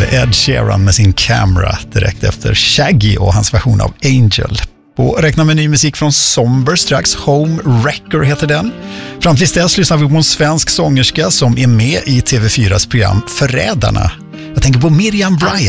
Ed Sheeran med sin Camera direkt efter Shaggy och hans version av Angel. Och räkna med ny musik från Somber strax. Home Wrecker heter den. Fram tills dess lyssnar vi på en svensk sångerska som är med i TV4s program Förrädarna. Jag tänker på Miriam Bryant.